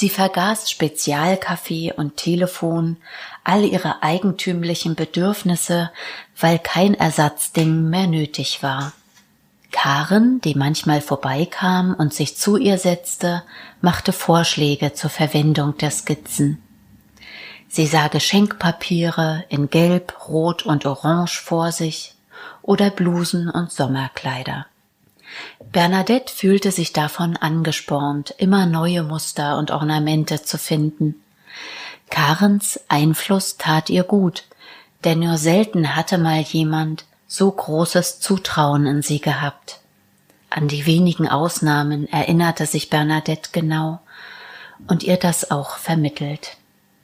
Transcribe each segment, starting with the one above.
Sie vergaß Spezialkaffee und Telefon, all ihre eigentümlichen Bedürfnisse, weil kein Ersatzding mehr nötig war. Karen, die manchmal vorbeikam und sich zu ihr setzte, machte Vorschläge zur Verwendung der Skizzen. Sie sah Geschenkpapiere in Gelb, Rot und Orange vor sich oder Blusen und Sommerkleider. Bernadette fühlte sich davon angespornt, immer neue Muster und Ornamente zu finden. Karens Einfluss tat ihr gut, denn nur selten hatte mal jemand so großes Zutrauen in sie gehabt. An die wenigen Ausnahmen erinnerte sich Bernadette genau und ihr das auch vermittelt.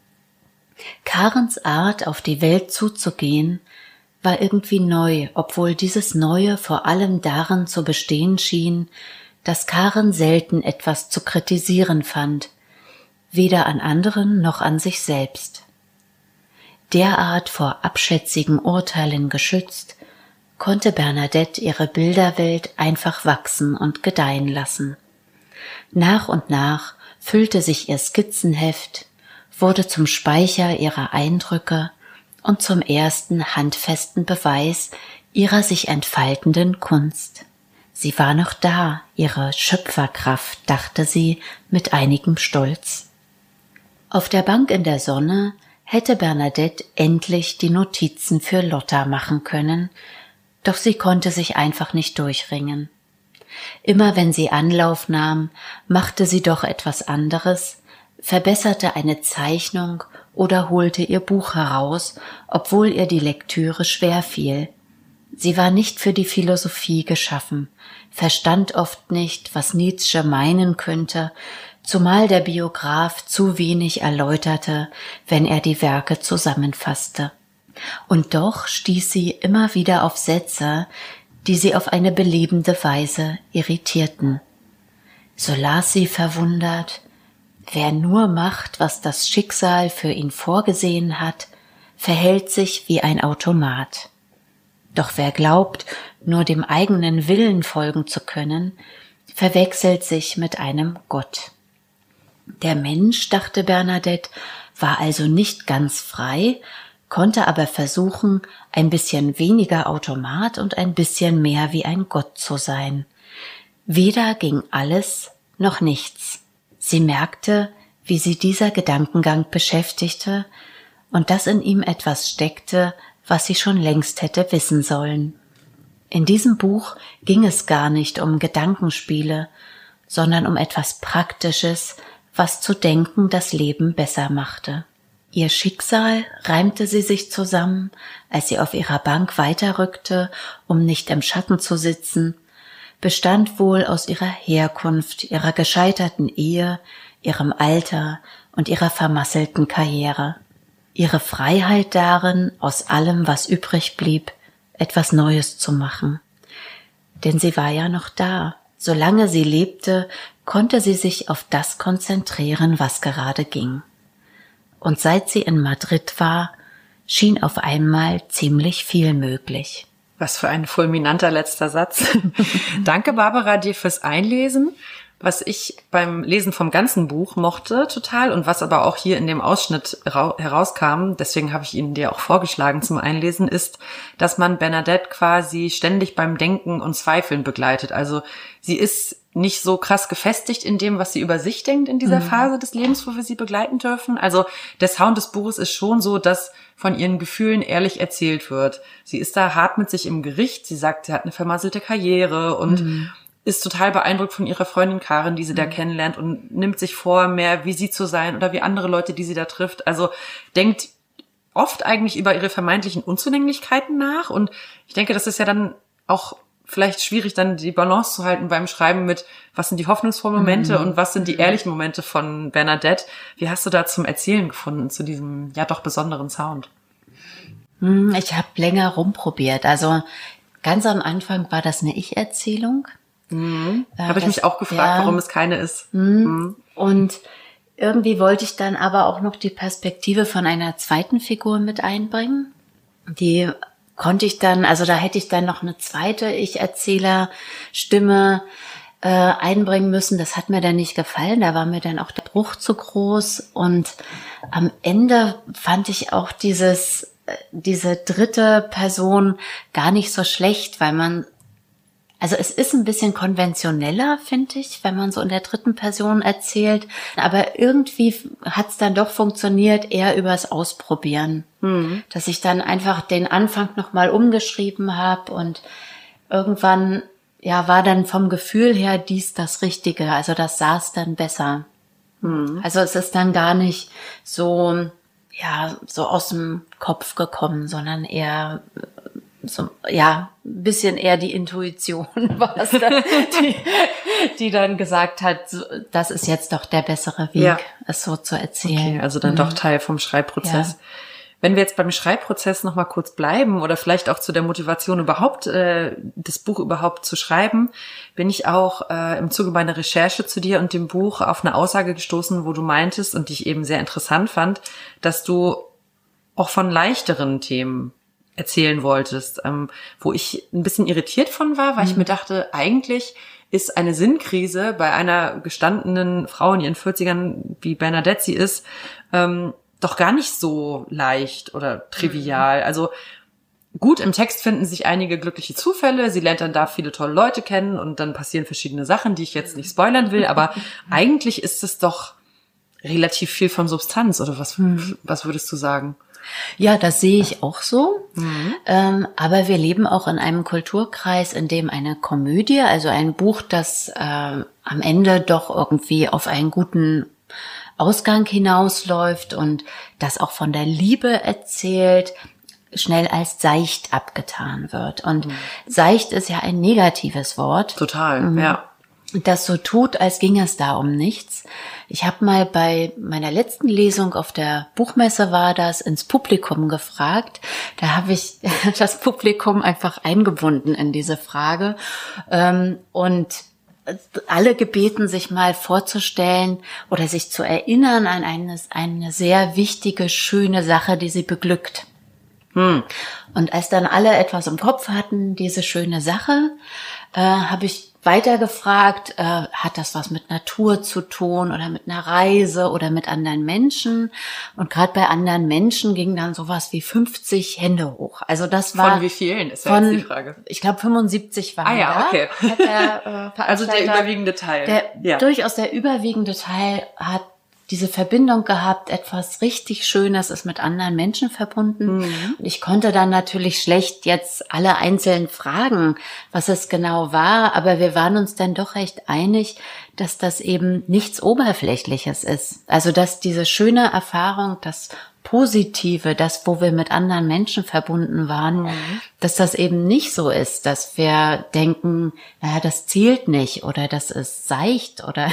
Karens Art, auf die Welt zuzugehen, war irgendwie neu, obwohl dieses Neue vor allem darin zu bestehen schien, dass Karen selten etwas zu kritisieren fand, weder an anderen noch an sich selbst. Derart vor abschätzigen Urteilen geschützt, konnte Bernadette ihre Bilderwelt einfach wachsen und gedeihen lassen. Nach und nach füllte sich ihr Skizzenheft, wurde zum Speicher ihrer Eindrücke und zum ersten handfesten Beweis ihrer sich entfaltenden Kunst. Sie war noch da, ihre Schöpferkraft, dachte sie mit einigem Stolz. Auf der Bank in der Sonne hätte Bernadette endlich die Notizen für Lotta machen können, doch sie konnte sich einfach nicht durchringen. Immer wenn sie Anlauf nahm, machte sie doch etwas anderes, verbesserte eine Zeichnung oder holte ihr Buch heraus, obwohl ihr die Lektüre schwer fiel. Sie war nicht für die Philosophie geschaffen, verstand oft nicht, was Nietzsche meinen könnte, zumal der Biograf zu wenig erläuterte, wenn er die Werke zusammenfasste. Und doch stieß sie immer wieder auf Sätze, die sie auf eine belebende Weise irritierten. So las sie verwundert: Wer nur macht, was das Schicksal für ihn vorgesehen hat, verhält sich wie ein Automat. Doch wer glaubt, nur dem eigenen Willen folgen zu können, verwechselt sich mit einem Gott. Der Mensch, dachte Bernadette, war also nicht ganz frei, konnte aber versuchen, ein bisschen weniger Automat und ein bisschen mehr wie ein Gott zu sein. Weder ging alles noch nichts. Sie merkte, wie sie dieser Gedankengang beschäftigte und dass in ihm etwas steckte, was sie schon längst hätte wissen sollen. In diesem Buch ging es gar nicht um Gedankenspiele, sondern um etwas Praktisches, was zu denken das Leben besser machte. Ihr Schicksal reimte sie sich zusammen, als sie auf ihrer Bank weiterrückte, um nicht im Schatten zu sitzen, bestand wohl aus ihrer Herkunft, ihrer gescheiterten Ehe, ihrem Alter und ihrer vermasselten Karriere. Ihre Freiheit darin, aus allem, was übrig blieb, etwas Neues zu machen. Denn sie war ja noch da. Solange sie lebte, konnte sie sich auf das konzentrieren, was gerade ging. Und seit sie in Madrid war, schien auf einmal ziemlich viel möglich. Was für ein fulminanter letzter Satz. Danke, Barbara, dir fürs Einlesen. Was ich beim Lesen vom ganzen Buch mochte total und was aber auch hier in dem Ausschnitt herauskam, deswegen habe ich ihn dir auch vorgeschlagen zum Einlesen, ist, dass man Bernadette quasi ständig beim Denken und Zweifeln begleitet. Also sie ist nicht so krass gefestigt in dem, was sie über sich denkt in dieser Phase des Lebens, wo wir sie begleiten dürfen. Also der Sound des Buches ist schon so, dass von ihren Gefühlen ehrlich erzählt wird. Sie ist da hart mit sich im Gericht. Sie sagt, sie hat eine vermasselte Karriere und ist total beeindruckt von ihrer Freundin Karen, die sie da kennenlernt und nimmt sich vor, mehr wie sie zu sein oder wie andere Leute, die sie da trifft. Also denkt oft eigentlich über ihre vermeintlichen Unzulänglichkeiten nach. Und ich denke, das ist ja dann auch vielleicht schwierig, dann die Balance zu halten beim Schreiben mit, was sind die hoffnungsvollen Momente und was sind die ehrlichen Momente von Bernadette. Wie hast du da zum Erzählen gefunden, zu diesem ja doch besonderen Sound? Ich habe länger rumprobiert. Also ganz am Anfang war das eine Ich-Erzählung. Habe ich mich auch gefragt, warum es keine ist. Und irgendwie wollte ich dann aber auch noch die Perspektive von einer zweiten Figur mit einbringen. Die konnte ich dann, also da hätte ich dann noch eine zweite Ich-Erzähler-Stimme einbringen müssen. Das hat mir dann nicht gefallen. Da war mir dann auch der Bruch zu groß. Und am Ende fand ich auch diese dritte Person gar nicht so schlecht, weil also es ist ein bisschen konventioneller, finde ich, wenn man so in der dritten Person erzählt. Aber irgendwie hat es dann doch funktioniert, eher übers Ausprobieren. Dass ich dann einfach den Anfang nochmal umgeschrieben habe und irgendwann war dann vom Gefühl her das Richtige. Also das saß dann besser. Also es ist dann gar nicht so aus dem Kopf gekommen, sondern eher so, ein bisschen eher die Intuition war es dann, die dann gesagt hat, das ist jetzt doch der bessere Weg, es so zu erzählen. Okay, also dann doch Teil vom Schreibprozess. Ja. Wenn wir jetzt beim Schreibprozess noch mal kurz bleiben oder vielleicht auch zu der Motivation überhaupt, das Buch überhaupt zu schreiben, bin ich auch im Zuge meiner Recherche zu dir und dem Buch auf eine Aussage gestoßen, wo du meintest und die ich eben sehr interessant fand, dass du auch von leichteren Themen erzählen wolltest, wo ich ein bisschen irritiert von war, weil ich mir dachte, eigentlich ist eine Sinnkrise bei einer gestandenen Frau in ihren 40ern, wie Bernadette sie ist, doch gar nicht so leicht oder trivial. Also gut, im Text finden sich einige glückliche Zufälle, sie lernt dann da viele tolle Leute kennen und dann passieren verschiedene Sachen, die ich jetzt nicht spoilern will, aber eigentlich ist es doch relativ viel von Substanz, oder was würdest du sagen? Ja, das sehe ich auch so. Aber wir leben auch in einem Kulturkreis, in dem eine Komödie, also ein Buch, das am Ende doch irgendwie auf einen guten Ausgang hinausläuft und das auch von der Liebe erzählt, schnell als seicht abgetan wird. Und seicht ist ja ein negatives Wort. Total, ja. Das so tut, als ging es da um nichts. Ich habe mal bei meiner letzten Lesung auf der Buchmesse ins Publikum gefragt. Da habe ich das Publikum einfach eingebunden in diese Frage und alle gebeten, sich mal vorzustellen oder sich zu erinnern an eine sehr wichtige, schöne Sache, die sie beglückt. Und als dann alle etwas im Kopf hatten, diese schöne Sache, habe ich weiter gefragt, hat das was mit Natur zu tun oder mit einer Reise oder mit anderen Menschen? Und gerade bei anderen Menschen ging dann sowas wie 50 Hände hoch. Also das war von wie vielen ist ja jetzt die Frage? Ich glaube 75 waren da. Okay. Also der überwiegende Teil. Durchaus der überwiegende Teil hat diese Verbindung gehabt, etwas richtig Schönes ist mit anderen Menschen verbunden. Und ich konnte dann natürlich schlecht jetzt alle einzeln fragen, was es genau war, aber wir waren uns dann doch recht einig, dass das eben nichts Oberflächliches ist. Also dass diese schöne Erfahrung, das Positive, das, wo wir mit anderen Menschen verbunden waren, dass das eben nicht so ist, dass wir denken, naja, das zählt nicht oder das ist seicht oder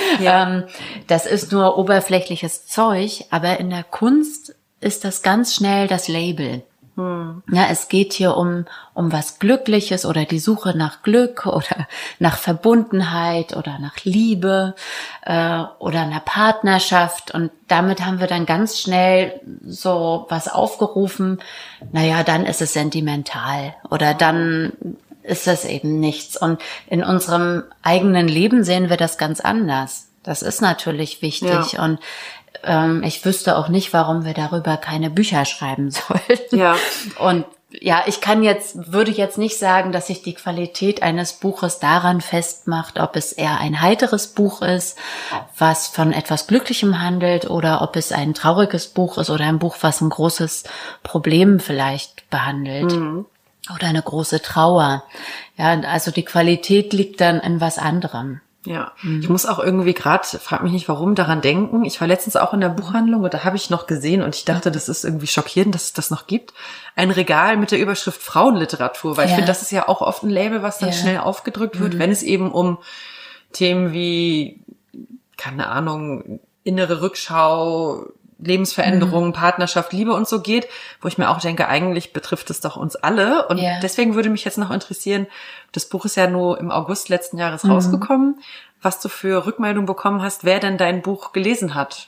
das ist nur oberflächliches Zeug, aber in der Kunst ist das ganz schnell das Label. Ja, es geht hier um was Glückliches oder die Suche nach Glück oder nach Verbundenheit oder nach Liebe oder einer Partnerschaft und damit haben wir dann ganz schnell so was aufgerufen, naja, dann ist es sentimental oder dann ist das eben nichts und in unserem eigenen Leben sehen wir das ganz anders. Das ist natürlich wichtig und ich wüsste auch nicht, warum wir darüber keine Bücher schreiben sollten. Ja. Und ja, würde jetzt nicht sagen, dass sich die Qualität eines Buches daran festmacht, ob es eher ein heiteres Buch ist, was von etwas Glücklichem handelt, oder ob es ein trauriges Buch ist oder ein Buch, was ein großes Problem vielleicht behandelt. Oder eine große Trauer. Ja, also die Qualität liegt dann in was anderem. Ja, ich muss auch irgendwie frag mich nicht warum, daran denken. Ich war letztens auch in der Buchhandlung und da habe ich noch gesehen und ich dachte, das ist irgendwie schockierend, dass es das noch gibt. Ein Regal mit der Überschrift Frauenliteratur, weil ich finde, das ist ja auch oft ein Label, was dann schnell aufgedrückt wird, wenn es eben um Themen wie, keine Ahnung, innere Rückschau, Lebensveränderung, Partnerschaft, Liebe und so geht, wo ich mir auch denke, eigentlich betrifft es doch uns alle. Und deswegen würde mich jetzt noch interessieren, das Buch ist ja nur im August letzten Jahres rausgekommen, was du für Rückmeldung bekommen hast, wer denn dein Buch gelesen hat.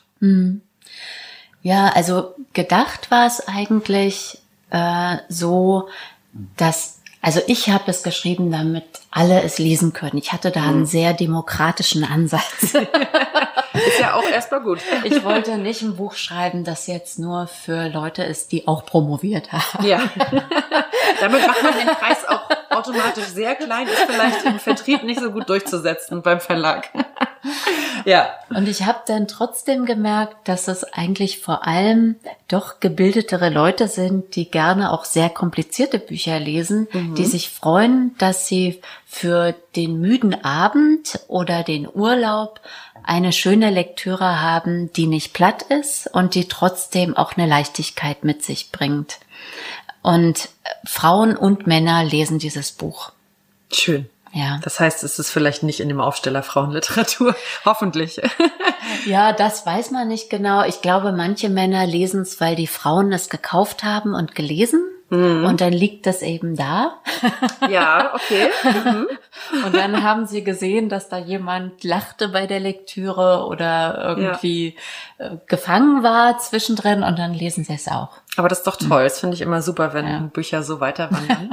Ja, also gedacht war es eigentlich so, dass Also ich habe es geschrieben, damit alle es lesen können. Ich hatte da einen sehr demokratischen Ansatz. Ist ja auch erstmal gut. Ich wollte nicht ein Buch schreiben, das jetzt nur für Leute ist, die auch promoviert haben. Ja. Damit macht man den Preis auch automatisch sehr klein, ist vielleicht im Vertrieb nicht so gut durchzusetzen beim Verlag. Ja. Und ich habe dann trotzdem gemerkt, dass es eigentlich vor allem doch gebildetere Leute sind, die gerne auch sehr komplizierte Bücher lesen, die sich freuen, dass sie für den müden Abend oder den Urlaub eine schöne Lektüre haben, die nicht platt ist und die trotzdem auch eine Leichtigkeit mit sich bringt. Und Frauen und Männer lesen dieses Buch. Schön. Ja. Das heißt, es ist vielleicht nicht in dem Aufsteller Frauenliteratur. Hoffentlich. Ja, das weiß man nicht genau. Ich glaube, manche Männer lesen es, weil die Frauen es gekauft haben und gelesen. Und dann liegt das eben da. Ja, okay. Und dann haben sie gesehen, dass da jemand lachte bei der Lektüre oder irgendwie gefangen war zwischendrin und dann lesen sie es auch. Aber das ist doch toll. Das finde ich immer super, wenn Bücher so weiterwandern.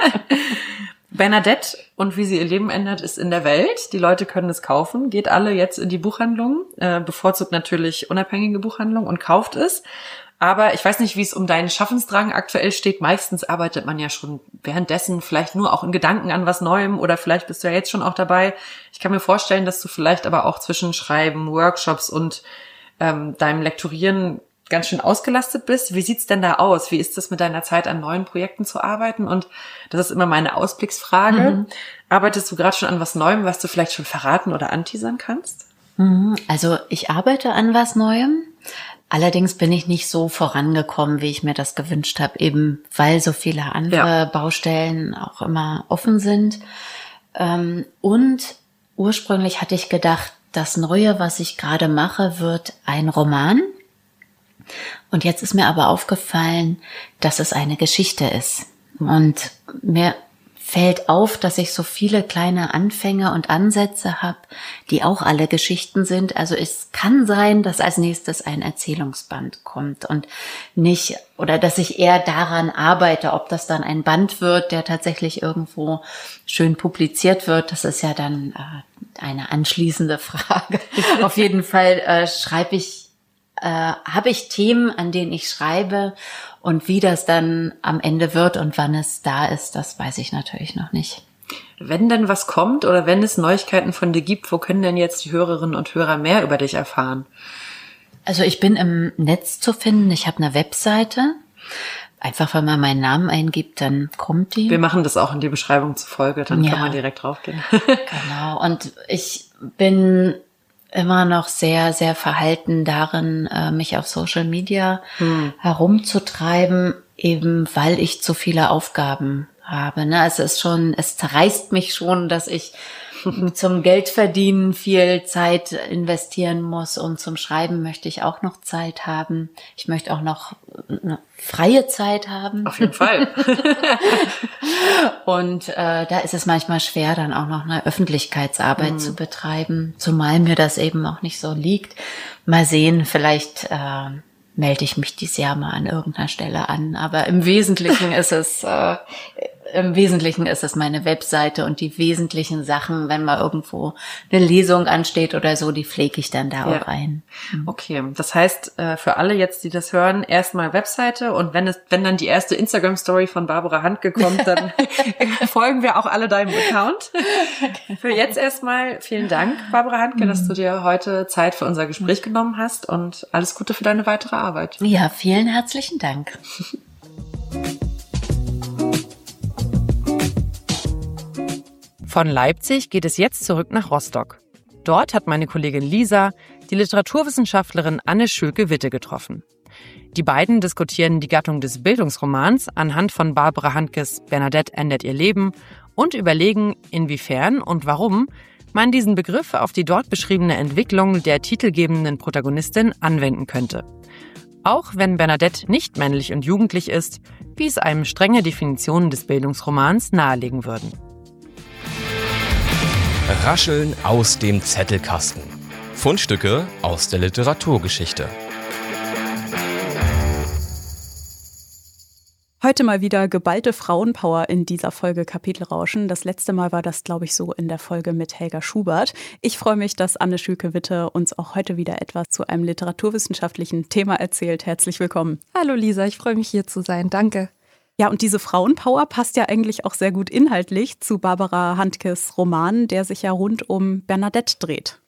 Bernadette und wie sie ihr Leben ändert, ist in der Welt. Die Leute können es kaufen. Geht alle jetzt in die Buchhandlung, bevorzugt natürlich unabhängige Buchhandlung und kauft es. Aber ich weiß nicht, wie es um deinen Schaffensdrang aktuell steht. Meistens arbeitet man ja schon währenddessen vielleicht nur auch in Gedanken an was Neuem oder vielleicht bist du ja jetzt schon auch dabei. Ich kann mir vorstellen, dass du vielleicht aber auch zwischen Schreiben, Workshops und deinem Lektorieren ganz schön ausgelastet bist. Wie sieht's denn da aus? Wie ist es mit deiner Zeit an neuen Projekten zu arbeiten? Und das ist immer meine Ausblicksfrage. Arbeitest du gerade schon an was Neuem, was du vielleicht schon verraten oder anteasern kannst? Also ich arbeite an was Neuem. Allerdings bin ich nicht so vorangekommen, wie ich mir das gewünscht habe, eben weil so viele andere Baustellen auch immer offen sind. Und ursprünglich hatte ich gedacht, das Neue, was ich gerade mache, wird ein Roman. Und jetzt ist mir aber aufgefallen, dass es eine Geschichte ist. Und mir fällt auf, dass ich so viele kleine Anfänge und Ansätze habe, die auch alle Geschichten sind. Also es kann sein, dass als nächstes ein Erzählungsband kommt und nicht, oder dass ich eher daran arbeite, ob das dann ein Band wird, der tatsächlich irgendwo schön publiziert wird. Das ist ja dann eine anschließende Frage. Auf jeden Fall habe ich Themen, an denen ich schreibe, und wie das dann am Ende wird und wann es da ist, das weiß ich natürlich noch nicht. Wenn denn was kommt oder wenn es Neuigkeiten von dir gibt, wo können denn jetzt die Hörerinnen und Hörer mehr über dich erfahren? Also ich bin im Netz zu finden. Ich habe eine Webseite. Einfach, wenn man meinen Namen eingibt, dann kommt die. Wir machen das auch in die Beschreibung zur Folge, dann kann man direkt draufgehen. Genau. Und ich bin immer noch sehr, sehr verhalten darin, mich auf Social Media herumzutreiben, eben weil ich zu viele Aufgaben habe. Ne? Also es zerreißt mich schon, dass ich zum Geldverdienen viel Zeit investieren muss und zum Schreiben möchte ich auch noch Zeit haben. Ich möchte auch noch eine freie Zeit haben. Auf jeden Fall. Und da ist es manchmal schwer, dann auch noch eine Öffentlichkeitsarbeit zu betreiben, zumal mir das eben auch nicht so liegt. Mal sehen, vielleicht melde ich mich dieses Jahr mal an irgendeiner Stelle an. Aber im Wesentlichen ist es meine Webseite und die wesentlichen Sachen, wenn mal irgendwo eine Lesung ansteht oder so, die pflege ich dann da auch ein. Okay, das heißt, für alle jetzt, die das hören, erstmal Webseite und wenn dann die erste Instagram-Story von Barbara Handke kommt, dann folgen wir auch alle deinem Account. Für jetzt erstmal vielen Dank, Barbara Handke, dass du dir heute Zeit für unser Gespräch genommen hast und alles Gute für deine weitere Arbeit. Ja, vielen herzlichen Dank. Von Leipzig geht es jetzt zurück nach Rostock. Dort hat meine Kollegin Lisa die Literaturwissenschaftlerin Anne Schülke-Witte getroffen. Die beiden diskutieren die Gattung des Bildungsromans anhand von Barbara Handkes Bernadette ändert ihr Leben und überlegen, inwiefern und warum man diesen Begriff auf die dort beschriebene Entwicklung der titelgebenden Protagonistin anwenden könnte. Auch wenn Bernadette nicht männlich und jugendlich ist, wie es einem strenge Definitionen des Bildungsromans nahelegen würden. Rascheln aus dem Zettelkasten. Fundstücke aus der Literaturgeschichte. Heute mal wieder geballte Frauenpower in dieser Folge Kapitelrauschen. Das letzte Mal war das, glaube ich, so in der Folge mit Helga Schubert. Ich freue mich, dass Anne Schülke-Witte uns auch heute wieder etwas zu einem literaturwissenschaftlichen Thema erzählt. Herzlich willkommen. Hallo Lisa, ich freue mich hier zu sein. Danke. Ja, und diese Frauenpower passt ja eigentlich auch sehr gut inhaltlich zu Barbara Handkes Roman, der sich ja rund um Bernadette dreht.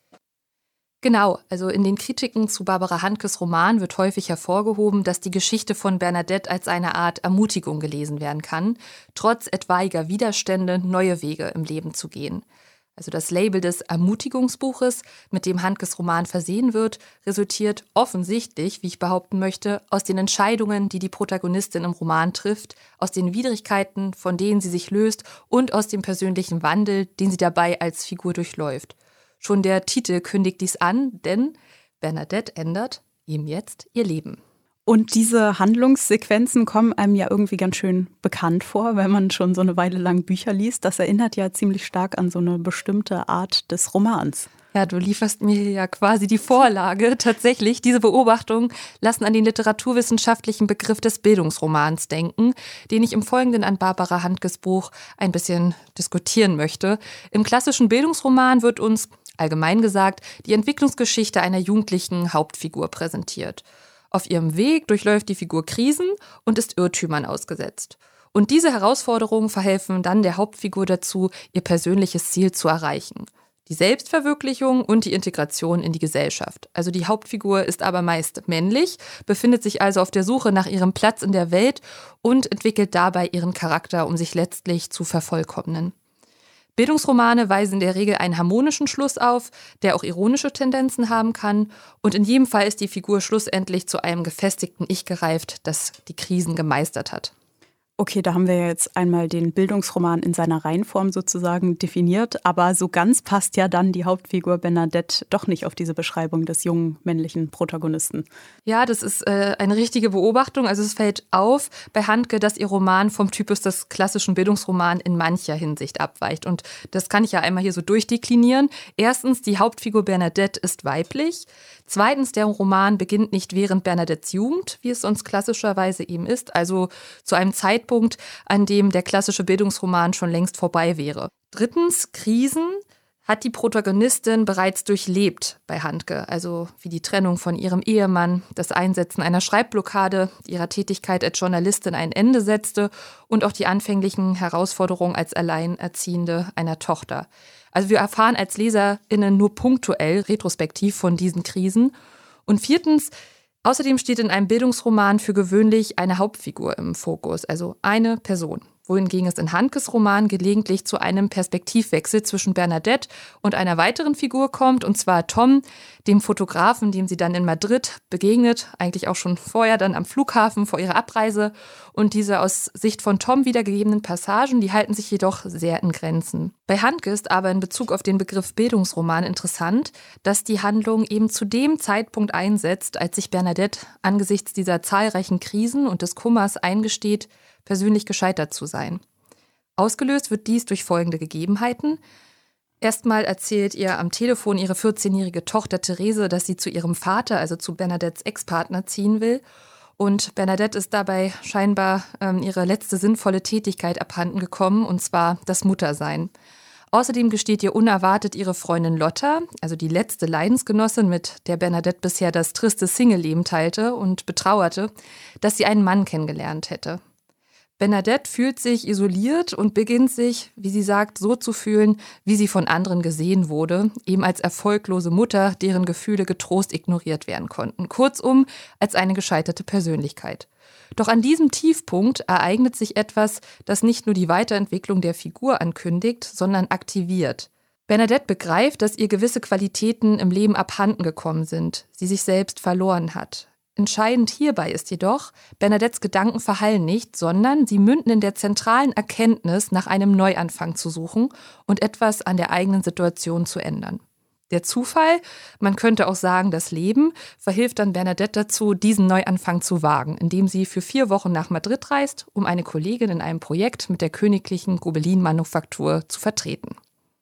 Genau, also in den Kritiken zu Barbara Handkes Roman wird häufig hervorgehoben, dass die Geschichte von Bernadette als eine Art Ermutigung gelesen werden kann, trotz etwaiger Widerstände neue Wege im Leben zu gehen. Also das Label des Ermutigungsbuches, mit dem Handkes Roman versehen wird, resultiert offensichtlich, wie ich behaupten möchte, aus den Entscheidungen, die die Protagonistin im Roman trifft, aus den Widrigkeiten, von denen sie sich löst und aus dem persönlichen Wandel, den sie dabei als Figur durchläuft. Schon der Titel kündigt dies an, denn Bernadette ändert eben jetzt ihr Leben. Und diese Handlungssequenzen kommen einem ja irgendwie ganz schön bekannt vor, wenn man schon so eine Weile lang Bücher liest. Das erinnert ja ziemlich stark an so eine bestimmte Art des Romans. Ja, du lieferst mir ja quasi die Vorlage. Tatsächlich, diese Beobachtungen lassen an den literaturwissenschaftlichen Begriff des Bildungsromans denken, den ich im Folgenden an Barbara Handkes Buch ein bisschen diskutieren möchte. Im klassischen Bildungsroman wird uns, allgemein gesagt, die Entwicklungsgeschichte einer jugendlichen Hauptfigur präsentiert. Auf ihrem Weg durchläuft die Figur Krisen und ist Irrtümern ausgesetzt. Und diese Herausforderungen verhelfen dann der Hauptfigur dazu, ihr persönliches Ziel zu erreichen. Die Selbstverwirklichung und die Integration in die Gesellschaft. Also die Hauptfigur ist aber meist männlich, befindet sich also auf der Suche nach ihrem Platz in der Welt und entwickelt dabei ihren Charakter, um sich letztlich zu vervollkommnen. Bildungsromane weisen in der Regel einen harmonischen Schluss auf, der auch ironische Tendenzen haben kann. Und in jedem Fall ist die Figur schlussendlich zu einem gefestigten Ich gereift, das die Krisen gemeistert hat. Okay, da haben wir jetzt einmal den Bildungsroman in seiner Reihenform sozusagen definiert, aber so ganz passt ja dann die Hauptfigur Bernadette doch nicht auf diese Beschreibung des jungen männlichen Protagonisten. Ja, das ist eine richtige Beobachtung. Also es fällt auf bei Handke, dass ihr Roman vom Typus des klassischen Bildungsromans in mancher Hinsicht abweicht. Und das kann ich ja einmal hier so durchdeklinieren. Erstens, die Hauptfigur Bernadette ist weiblich. Zweitens, der Roman beginnt nicht während Bernadettes Jugend, wie es sonst klassischerweise eben ist, also zu einem Zeitpunkt, an dem der klassische Bildungsroman schon längst vorbei wäre. Drittens, Krisen hat die Protagonistin bereits durchlebt bei Handke, also wie die Trennung von ihrem Ehemann, das Einsetzen einer Schreibblockade, die ihrer Tätigkeit als Journalistin ein Ende setzte und auch die anfänglichen Herausforderungen als Alleinerziehende einer Tochter. Also wir erfahren als LeserInnen nur punktuell, retrospektiv von diesen Krisen. Und viertens, außerdem steht in einem Bildungsroman für gewöhnlich eine Hauptfigur im Fokus, also eine Person. Wohingegen es in Handkes Roman gelegentlich zu einem Perspektivwechsel zwischen Bernadette und einer weiteren Figur kommt, und zwar Tom, dem Fotografen, dem sie dann in Madrid begegnet, eigentlich auch schon vorher dann am Flughafen vor ihrer Abreise. Und diese aus Sicht von Tom wiedergegebenen Passagen, die halten sich jedoch sehr in Grenzen. Bei Handke ist aber in Bezug auf den Begriff Bildungsroman interessant, dass die Handlung eben zu dem Zeitpunkt einsetzt, als sich Bernadette angesichts dieser zahlreichen Krisen und des Kummers eingesteht, persönlich gescheitert zu sein. Ausgelöst wird dies durch folgende Gegebenheiten. Erstmal erzählt ihr am Telefon ihre 14-jährige Tochter Therese, dass sie zu ihrem Vater, also zu Bernadettes Ex-Partner, ziehen will. Und Bernadette ist dabei scheinbar ihre letzte sinnvolle Tätigkeit abhanden gekommen, und zwar das Muttersein. Außerdem gesteht ihr unerwartet ihre Freundin Lotta, also die letzte Leidensgenossin, mit der Bernadette bisher das triste Single-Leben teilte und betrauerte, dass sie einen Mann kennengelernt hätte. Bernadette fühlt sich isoliert und beginnt sich, wie sie sagt, so zu fühlen, wie sie von anderen gesehen wurde, eben als erfolglose Mutter, deren Gefühle getrost ignoriert werden konnten. Kurzum, als eine gescheiterte Persönlichkeit. Doch an diesem Tiefpunkt ereignet sich etwas, das nicht nur die Weiterentwicklung der Figur ankündigt, sondern aktiviert. Bernadette begreift, dass ihr gewisse Qualitäten im Leben abhanden gekommen sind, sie sich selbst verloren hat. Entscheidend hierbei ist jedoch, Bernadettes Gedanken verhallen nicht, sondern sie münden in der zentralen Erkenntnis, nach einem Neuanfang zu suchen und etwas an der eigenen Situation zu ändern. Der Zufall, man könnte auch sagen das Leben, verhilft dann Bernadette dazu, diesen Neuanfang zu wagen, indem sie für 4 Wochen nach Madrid reist, um eine Kollegin in einem Projekt mit der königlichen Gobelin-Manufaktur zu vertreten.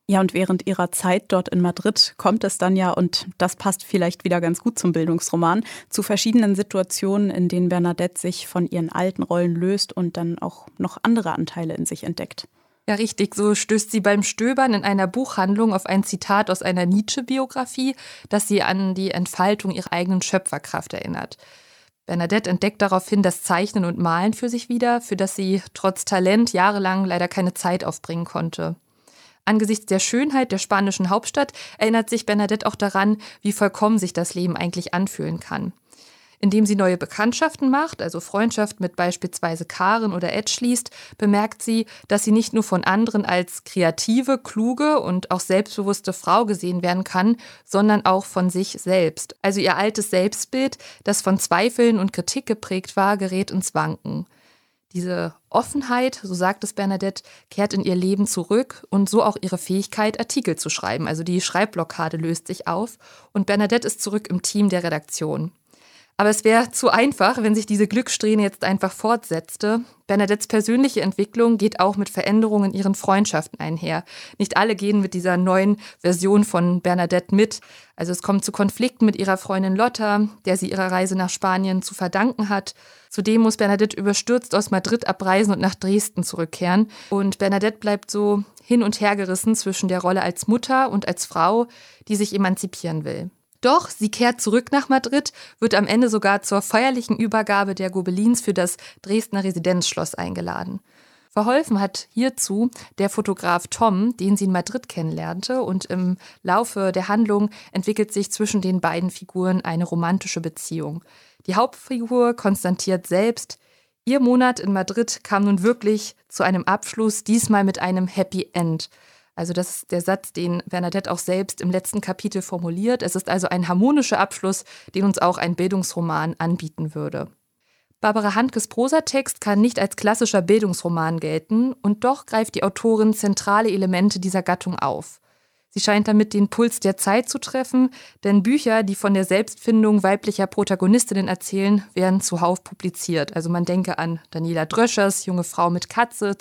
Ja, und während ihrer Zeit dort in Madrid kommt es dann ja, und das passt vielleicht wieder ganz gut zum Bildungsroman, zu verschiedenen Situationen, in denen Bernadette sich von ihren alten Rollen löst und dann auch noch andere Anteile in sich entdeckt. Ja, richtig. So stößt sie beim Stöbern in einer Buchhandlung auf ein Zitat aus einer Nietzsche-Biografie, das sie an die Entfaltung ihrer eigenen Schöpferkraft erinnert. Bernadette entdeckt daraufhin das Zeichnen und Malen für sich wieder, für das sie trotz Talent jahrelang leider keine Zeit aufbringen konnte. Angesichts der Schönheit der spanischen Hauptstadt erinnert sich Bernadette auch daran, wie vollkommen sich das Leben eigentlich anfühlen kann. Indem sie neue Bekanntschaften macht, also Freundschaft mit beispielsweise Karen oder Ed schließt, bemerkt sie, dass sie nicht nur von anderen als kreative, kluge und auch selbstbewusste Frau gesehen werden kann, sondern auch von sich selbst. Also ihr altes Selbstbild, das von Zweifeln und Kritik geprägt war, gerät ins Wanken. Diese Offenheit, so sagt es Bernadette, kehrt in ihr Leben zurück und so auch ihre Fähigkeit, Artikel zu schreiben. Also die Schreibblockade löst sich auf und Bernadette ist zurück im Team der Redaktion. Aber es wäre zu einfach, wenn sich diese Glückssträhne jetzt einfach fortsetzte. Bernadettes persönliche Entwicklung geht auch mit Veränderungen in ihren Freundschaften einher. Nicht alle gehen mit dieser neuen Version von Bernadette mit. Also es kommt zu Konflikten mit ihrer Freundin Lotta, der sie ihre Reise nach Spanien zu verdanken hat. Zudem muss Bernadette überstürzt aus Madrid abreisen und nach Dresden zurückkehren. Und Bernadette bleibt so hin und her gerissen zwischen der Rolle als Mutter und als Frau, die sich emanzipieren will. Doch sie kehrt zurück nach Madrid, wird am Ende sogar zur feierlichen Übergabe der Gobelins für das Dresdner Residenzschloss eingeladen. Verholfen hat hierzu der Fotograf Tom, den sie in Madrid kennenlernte, und im Laufe der Handlung entwickelt sich zwischen den beiden Figuren eine romantische Beziehung. Die Hauptfigur konstatiert selbst, ihr Monat in Madrid kam nun wirklich zu einem Abschluss, diesmal mit einem Happy End. Also das ist der Satz, den Bernadette auch selbst im letzten Kapitel formuliert. Es ist also ein harmonischer Abschluss, den uns auch ein Bildungsroman anbieten würde. Barbara Handkes Prosatext kann nicht als klassischer Bildungsroman gelten und doch greift die Autorin zentrale Elemente dieser Gattung auf. Sie scheint damit den Puls der Zeit zu treffen, denn Bücher, die von der Selbstfindung weiblicher Protagonistinnen erzählen, werden zuhauf publiziert. Also man denke an Daniela Dröschers Junge Frau mit Katze,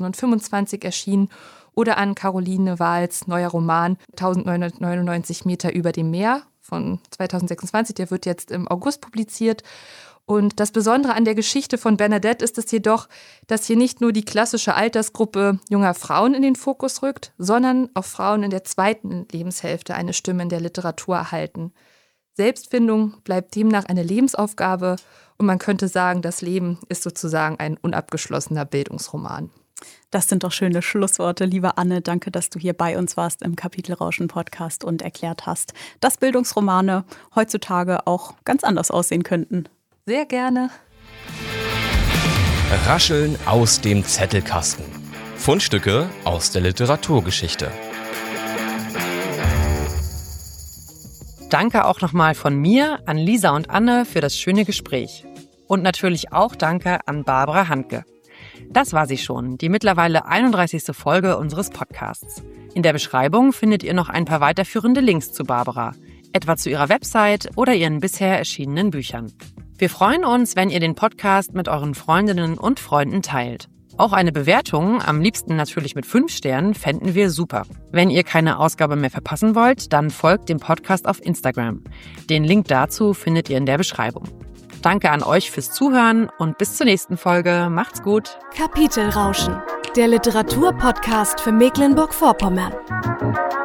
2025 erschienen, oder an Caroline Wahls neuer Roman 1999 Meter über dem Meer von 2026, der wird jetzt im August publiziert. Und das Besondere an der Geschichte von Bernadette ist es jedoch, dass hier nicht nur die klassische Altersgruppe junger Frauen in den Fokus rückt, sondern auch Frauen in der zweiten Lebenshälfte eine Stimme in der Literatur erhalten. Selbstfindung bleibt demnach eine Lebensaufgabe und man könnte sagen, das Leben ist sozusagen ein unabgeschlossener Bildungsroman. Das sind doch schöne Schlussworte, liebe Anne. Danke, dass du hier bei uns warst im Kapitelrauschen-Podcast und erklärt hast, dass Bildungsromane heutzutage auch ganz anders aussehen könnten. Sehr gerne. Rascheln aus dem Zettelkasten. Fundstücke aus der Literaturgeschichte. Danke auch nochmal von mir an Lisa und Anne für das schöne Gespräch. Und natürlich auch danke an Barbara Handke. Das war sie schon, die mittlerweile 31. Folge unseres Podcasts. In der Beschreibung findet ihr noch ein paar weiterführende Links zu Barbara, etwa zu ihrer Website oder ihren bisher erschienenen Büchern. Wir freuen uns, wenn ihr den Podcast mit euren Freundinnen und Freunden teilt. Auch eine Bewertung, am liebsten natürlich mit 5 Sternen, fänden wir super. Wenn ihr keine Ausgabe mehr verpassen wollt, dann folgt dem Podcast auf Instagram. Den Link dazu findet ihr in der Beschreibung. Danke an euch fürs Zuhören und bis zur nächsten Folge. Macht's gut. Kapitelrauschen, der Literaturpodcast für Mecklenburg-Vorpommern.